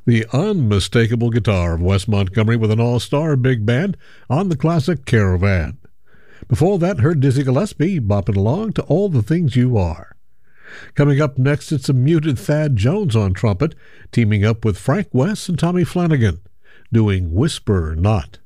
The unmistakable guitar of Wes Montgomery with an all-star big band on the classic Caravan. Before that, heard Dizzy Gillespie bopping along to All the Things You Are. Coming up next, it's a muted Thad Jones on trumpet, teaming up with Frank West and Tommy Flanagan, doing Whisper Not.